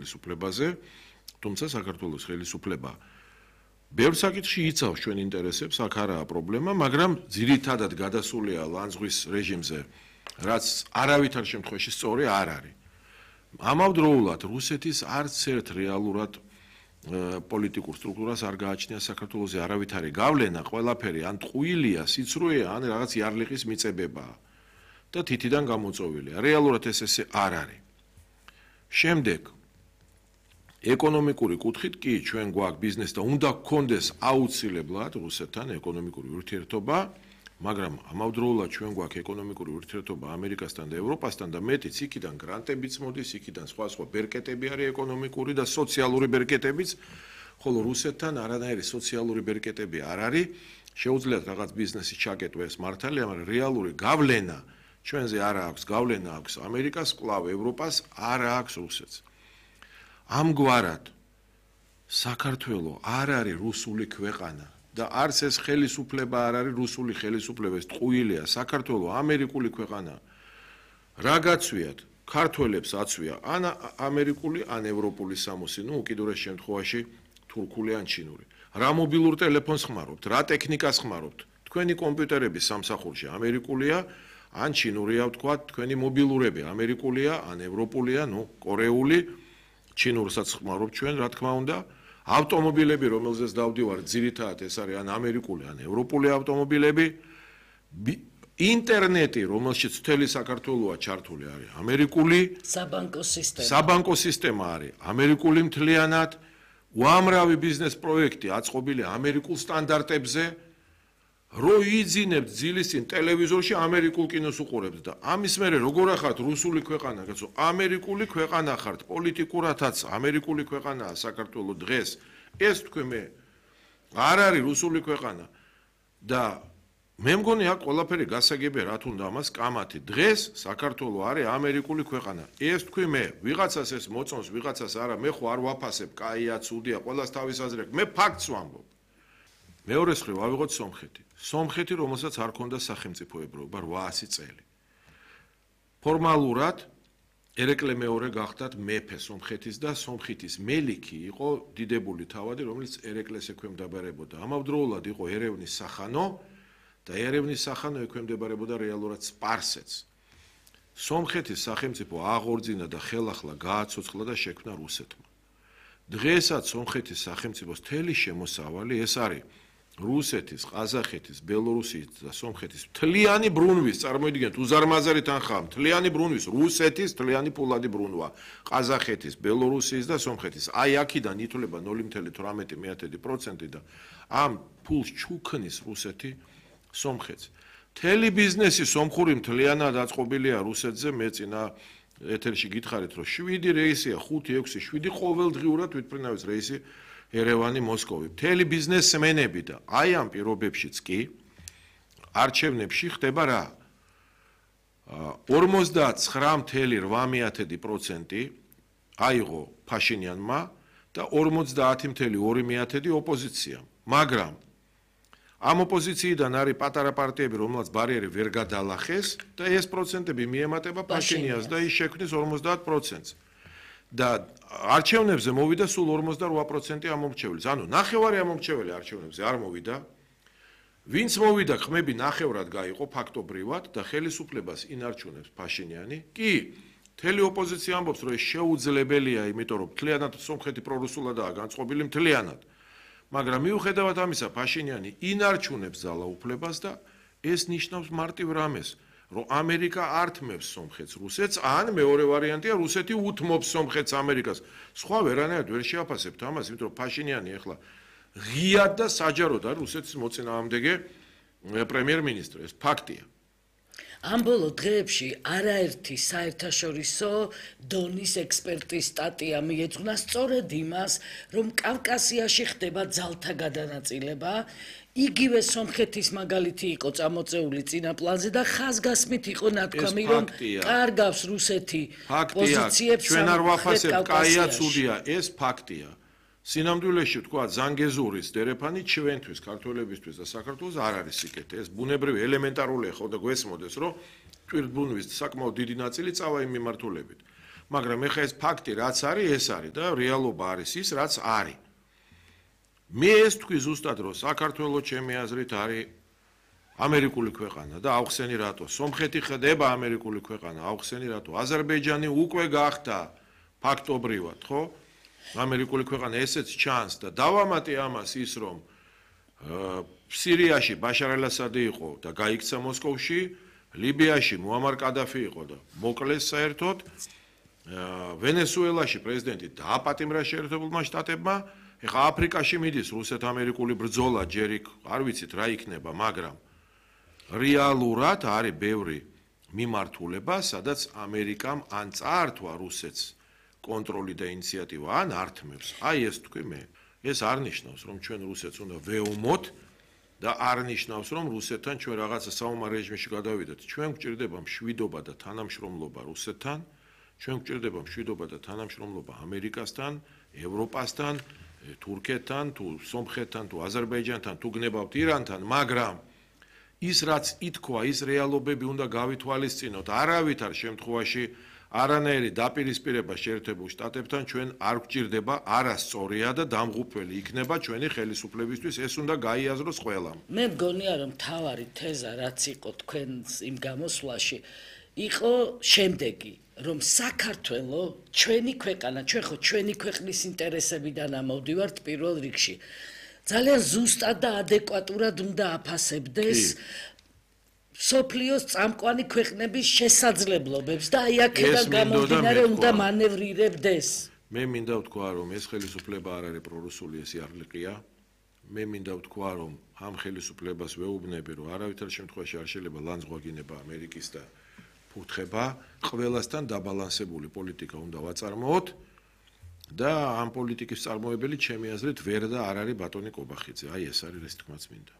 ხელისუფლებაზე, თუმცა საქართველოს ხელისუფლება ბევრ საკითხში იცავს ჩვენ ინტერესებს, აქ არაა პრობლემა, მაგრამ ძირითადად გადასულია ლანძღვის რეჟიმზე, რაც არავითარ შემთხვევაში სწორი არ არის. ამავდროულად რუსეთის არც ერთ რეალურად პოლიტიკურ სტრუქტურას არ გააჩნია საქართველოზე არავითარი გავლენა, ყველაფერი ან ტყუილია, სიცრუეა, ან რაღაც იარლიყის მიწებებაა და თითიდან გამოწვევილია. რეალურად ესე არ არის. შემდეგ ეკონომიკური კუთხით კი ჩვენ გვაქვს ბიზნეს და უნდა გქონდეს აუცილებლად რუსეთთან ეკონომიკური ურთიერთობა, მაგრამ ამავდროულად ჩვენ გვაქვს ეკონომიკური ურთიერთობა ამერიკასთან და ევროპასთან და მეტიც იქიდან გრანტებიც მოდის, იქიდან სხვა ბერკეტები არის ეკონომიკური და სოციალური ბერკეტებიც, ხოლო რუსეთთან არანაირი სოციალური ბერკეტები არ არის, შეუძლიათ რაღაც ბიზნესის ჩაკეტვა ეს მართალია, მაგრამ რეალური გავლენა ჩვენზე არ აქვს, გავლენა აქვს ამერიკას, კვლავ ევროპას, არ აქვს რუსეთს. ამგვარად საქართველო არ არის რუსული ქვეყანა და არც ეს ხელისუფლება არ არის რუსული ხელისუფლება, ეს ტყუილია. საქართველო ამერიკული ქვეყანა. რა გაცვიათ? ქართველებს აცვია ან ამერიკული, ან ევროპული სამოსი, ნუ უკიდურეს შემთხვევაში თურქული ან ჩინური. რა მობილურ ტელეფონს ხმარობთ, რა ტექნიკას ხმარობთ? თქვენი კომპიუტერები სამსახურში ამერიკულია, ან ჩინურია ვთქვათ, თქვენი მობილურები ამერიკულია, ან ევროპულია, ნუ კორეული, ჩინურსაც ხმარობთ ჩვენ, რა თქმა უნდა. ავტომობილები, რომელზეც დავდივარ, ძირითადად ეს არის ან ამერიკული, ან ევროპული ავტომობილები. ინტერნეტი, რომელშიც მთელი საქართველოა ჩართული, არის ამერიკული. საბანკო სისტემა არის ამერიკული მთლიანად. უამრავი ბიზნეს პროექტი აწყობილი ამერიკულ სტანდარტებზე. რო იძინებთ ძილის წინ ტელევიზორში ამერიკულ კინოს უყურებთ და ამის მერე როგორ ახართ რუსული ქვეყანა, კაცო, ამერიკული ქვეყანა ხართ, პოლიტიკურათაც ამერიკული ქვეყანაა საქართველო დღეს. ეს თქვენ არ არის რუსული ქვეყანა და მე მგონი აქ ყველაფერი გასაგებია, რა თუნდა ამას კამათი. დღეს საქართველო არის ამერიკული ქვეყანა. ეს თქვენ ვიღაცას ეს მოწონს, ვიღაცას არა, მე ხო არ ვაფასებ, კაია, ცუდია, ყველას თავის აზრი აქვს. მე ფაქტს ვამბობ. მეორე მხრივ ავიღოთ სომხეთი. სომხეთი, რომელსაც არ ქონდა სახელმწიფოებრობა 800 წელი. ფორმალურად ერეკლე მეორე გახდათ მეფე სომხეთის და სომხეთის მელიქი იყო დიდებული თავადი, რომელიც ერეკლეს ექვემდებარებოდა. ამავდროულად იყო ერევნის სახანო და ერევნის სახანო ექვემდებარებოდა რეალურად სპარსეთს. სომხეთის სახელმწიფო აღორძინა და ხელახლა გააცოცხლა და შექმნა რუსეთმა. დღესაც სომხეთის სახელმწიფოს მთელი შემოსავალი ეს არის რუსეთის, ყაზახეთის, ბელორუსიის და სომხეთის მთლიანი ბრუნვის, წარმოიდგინეთ, უზარმაზარი თანხაა, მთლიანი ბრუნვის, რუსეთის მთლიანი ფულადი ბრუნვა, ყაზახეთის, ბელორუსიის და სომხეთის. აი აქედან ითვლება 0.18% და ამ ფულს ჩუქნის რუსეთი სომხეთს. მთელი ბიზნესი სომხური მთლიანად აწყობილია რუსეთზე, მე წინა ეთერში გითხარით, რომ 7 რეისია, 5, 6, 7 ყოველდღიურად თვითმფრინავის რეისი ერევანი, მოსკოვი. მთელი ბიზნესმენები და აი ამ პირობებშიც კი არჩევნებში ხდება რა? 59.8% აიღო ფაშინიანმა და 50.2% ოპოზიციამ. მაგრამ ამ ოპოზიციიდან არის პატარა პარტიები, რომელსაც ბარიერი ვერ გადალახეს და ეს პროცენტები მიემატება ფაშინიანს და ის შექმნის 50%-ს. და არჩევნებზე მოვიდა სულ 48% ამომრჩეველის. ანუ ნახევარი ამომრჩეველი არჩევნებზე არ მოვიდა. ვინც მოვიდა, ხმები ნახევრად გაიყო ფაქტობრივად და ხელისუფლებას ინარჩუნებს ფაშინიანი. კი, მთელი ოპოზიცია ამბობს, რომ ეს შეუძლებელია, იმიტომ რომ მთლიანად სომხეთი პრორუსულადაა განწყობილი მთლიანად. მაგრამ მიუხედავად ამისა, ფაშინიანი ინარჩუნებს ძალაუფლებას და ეს ნიშნავს მარტივ რამეს, რომ ამერიკა ართმევს სომხეთს რუსეთს, ან მეორე ვარიანტია რუსეთი უთმობს სომხეთს ამერიკას. სხვა ვერანაირად ვერ შეაფასებთ ამას, იმიტომ რომ ფაშინიანი ახლა ღიად და საჯაროდ არის რუსეთის მოწინააღმდეგე პრემიერ-მინისტრი, ეს ფაქტია. ამ ბოლო დღეებში არაერთი საერთაშორისო დონის ექსპერტის სტატია მიეძღვნა სწორედ იმას, რომ კავკასიაში ხდება ძალთა გადანაწილება. იგივე სომხეთის მაგალითი იყო წამოწეული წინა პლანზე და ხაზგასმით იყო ნათქვამი, რომ კარგავს რუსეთი პოზიციებს ჩვენ არ ვაფასებთ, კაია, ცუდია, ეს ფაქტია. სინამდვილეში თქვა ზანგეზურის დერეფანი ჩვენთვის, ქართველებისთვის და საქართველოს არ არის სიკეთე. ეს ბუნებრივი ელემენტარულია ხო და გვესმოდეს, რომ ტვირთბრუნვის საკმაოდ დიდი ნაწილი წავა იმ მიმართულებით. მაგრამ ეხლა ეს ფაქტი რაც არის, ეს არის და რეალობა არის ის, რაც არის. მე ეს თქვი ზუსტად რომ საქართველოს ჩემი აზრით არის ამერიკული ქვეყანა და აუხსენი რატო სომხეთი ხდება ამერიკული ქვეყანა, აუხსენი რატო აზერბაიჯანი უკვე გახდა ფაქტობრივად, ხო? ამერიკული ქვეყანა ესეც ჩანს და დავამატე ამას ის რომ სირიაში ბაშარ ალ-ასადი იყო და გაიქცა მოსკოვში, ლიბიაში მუამარ კადაფი იყო და მოკლეს საერთოდ, ვენესუელაში პრეზიდენტი დააპატიმრა შეერთებულმა შტატებმა, ეხლა აფრიკაში მიდის რუსეთ-ამერიკული ბრძოლა, ჯერ იქ არ ვიცით რა იქნება, მაგრამ რეალურად არის ბევრი მიმართულება, სადაც ამერიკამ ან წაართვა რუსეთს კონტროლი და ინიციატივა, ან ართმევს. აი ეს თქვი მე. ეს არ ნიშნავს, რომ ჩვენ რუსეთს უნდა ვეომოთ და არ ნიშნავს, რომ რუსეთთან ჩვენ რაღაცა საომარ რეჟიმში გადავიდეთ. ჩვენ გვჭირდება მშვიდობა და თანამშრომლობა რუსეთთან, ჩვენ გვჭირდება მშვიდობა და თანამშრომლობა ამერიკასთან, ევროპასთან, თურქეთთან, თუ სომხეთთან, თუ აზერბაიჯანთან, თუ გნებავთ ირანთან, მაგრამ ის რაც ითქვა, ის რეალობები უნდა გავითვალისწინოთ. არავითარ შემთხვევაში არანაირი დაპირისპირება შეერთებულ შტატებთან ჩვენ არ გვჭირდება, არასწორია და დამღუპველი იქნება ჩვენი ხელისუფლებისთვის, ეს უნდა გაიაზროს ყველამ. მე მგონია რომ თავარი თეზა რაც იყო თქვენს იმ გამოსვლაში იყო შემდეგი, რომ საქართველო ჩვენი ქვეყანა, ჩვენ ხო ჩვენი ქვეყნის ინტერესებიდან ამოვდივართ პირველ რიგში. ძალიან ზუსტად და ადეკვატურად უნდა აფასებდეს სოფლიოს წამყვანი ქვეყნების შესაძლებლობებს და აი აქედან გამომდინარე უნდა მანევრირებდეს. მე მინდა ვთქვა, რომ ეს ხელისუფლება არ არის პრორუსული, ეს იარლიყია. მე მინდა ვთქვა, რომ ამ ხელისუფლებას ვეუბნები, რომ არავითარ შემთხვევაში არ შეიძლება ლანძღვაგინება ამერიკის და ფუთხება, ყველასთან დაბალანსებული პოლიტიკა უნდა ვაწარმოოთ და ამ პოლიტიკის წარმოებელი ჩემი აზრით ვერ და არ არის ბატონი კობახიძე. აი ეს არის ეს თქმაც მინდა.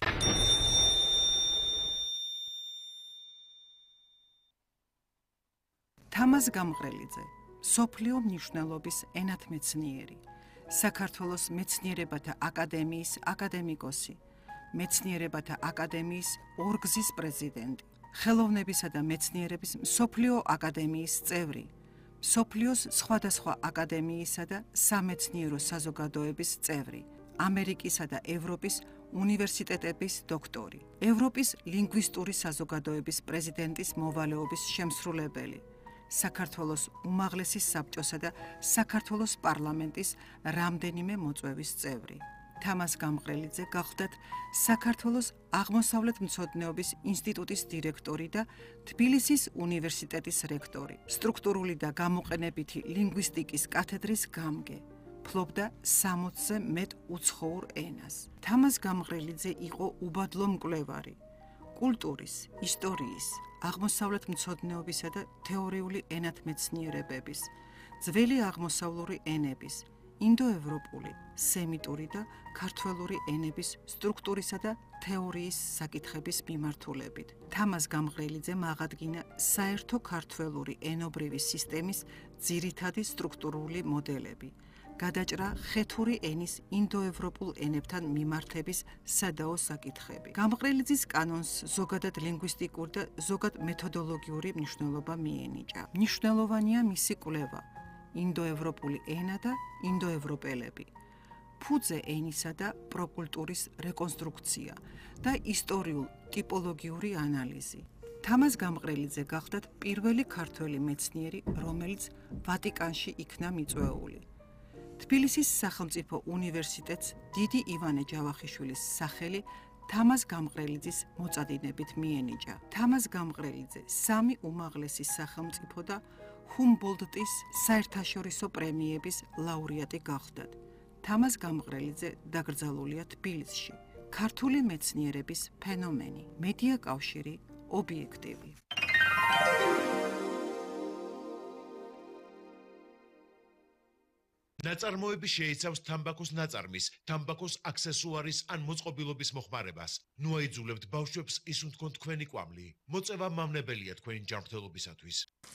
თამაზ გამღრელიძე, სოფლიო მნიშვნელობის ენათმეცნიერი, საქართველოს მეცნიერებათა აკადემიის აკადემიკოსი, მეცნიერებათა აკადემიის ორგზის პრეზიდენტი, ხელოვნებისა და მეცნიერების მსოფლიო აკადემიის წევრი, მსოფლიოს სხვადასხვა აკადემიისა და სამეცნიერო საზოგადოების წევრი, ამერიკისა და ევროპის უნივერსიტეტების დოქტორი, ევროპის ლინგვისტური საზოგადოების პრეზიდენტის მოვალეობის შემსრულებელი, საქართველოს უმაღლესი საბჭოსა და საქართველოს პარლამენტის რამდენიმე მოწვევის წევრი. თამაზ გამღრელიძე გახლდათ საქართველოს აღმოსავლეთმცოდნეობის ინსტიტუტის დირექტორი და თბილისის უნივერსიტეტის რექტორი, სტრუქტურული და გამოყენებითი ლინგვისტიკის კათედრის გამგე. ფლობდა 60-ზე მეტ უცხოურ ენას. თამაზ გამღრელიძე იყო უბადლო მკვლევარი, კულტურის, ისტორიის, აღმოსავლეთმცოდნეობისა და თეორიული ენათმეცნიერებების, ძველი აღმოსავლური ენების, ინდოევროპული, სემიტური და ქართველური ენების სტრუქტურისა და თეორიის საკითხების მიმართულებით. თამაზ გამღრელიძემ აღადგინა საერთო ქართველური ენობრივი სისტემის ძირითადი სტრუქტურული მოდელები. გადაჭრა ხეთური ენის ინდოევროპულ ენებთან მიმართების სადაო საკითხები. გამღრელიძის კანონს ზოგადად ლინგვისტიკური და ზოგად მეთოდოლოგიური მნიშვნელობა მიენიჭა. მნიშვნელოვანია მისი კვლევა, ინდოევროპული ენა და ინდოევროპელები, ფუძე ენისა და პროკულტურის რეკონსტრუქცია და ისტორიულ-ტიპოლოგიური ანალიზი. თამაზ გამღრელიძე გახლდათ პირველი ქართველი მეცნიერი, რომელიც ვატიკანში იქნა მიწვეული. თბილისის სახელმწიფო უნივერსიტეტს დიდი ივანე ჯავახიშვილის სახელი თამაზ გამღრელიძის მოწადინებით მიენიჭა. თამაზ გამღრელიძე 3 უმაღლესი სახელმწიფო და ჰუმბოლდტის საერთაშორისო პრემიების ლაურეატი გახლდათ. თამაზ გამღრელიძე დაკრძალულია თბილისში. ქართული მეცნიერების ფენომენი, მედია კავშირი, ობიექტივი. ნაწარმოები შეიცავს თამბაქოს ნაწარმის, თამბაქოს აქსესუარის ან მოწყობილობის მოხმარებას. ნუ აიძულებთ ბავშვებს ისუნ თქვენ თქვენი კვამლი. მოწევა მავნებელია თქვენი ჯანმრთელობისათვის.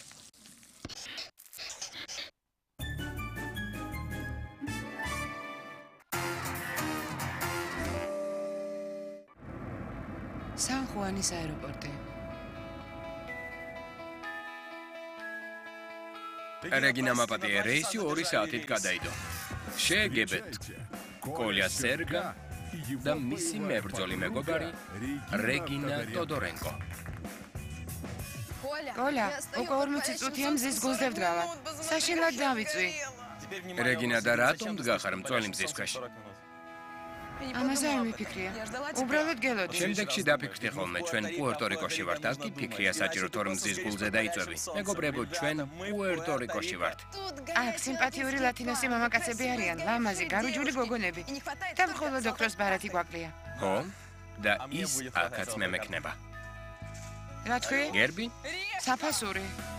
სან-ხუანის აეროპორტი. რეგინა მაპატია რეისი 2 საათით გადაიდო. შეეგებეთ კოლია სერგა და მისი მებრძოლი მეგობარი რეგინა ტოდორენკო. კოლა, უკვე 40 წუთია მზის გულს დავდგავა. საშინლად დავიწვი. რეგინა და რატომ დგახარ მწველი მზის ქვეშ? ამაზე არ მიფიქრია. უბრალოდ გელოდი. შემდეგში დაფიქრდი ხოლმე, ჩვენ პუერტო-რიკოში ვართ, აქ კი ფიქრია საჭირო თორემ მზის გულზე დაიწვევი. მეგობრებო, ჩვენ პუერტო-რიკოში ვართ. აქ სიმპათიური ლათინოსი მამაკაცები არიან, ლამაზი, გარუჯული გოგონები. და მხოლოდ ოქროს ბარათი გვაკლია. ხო? და ის აქაც მე მექნება. რა თქვი? გერბი? საფასური.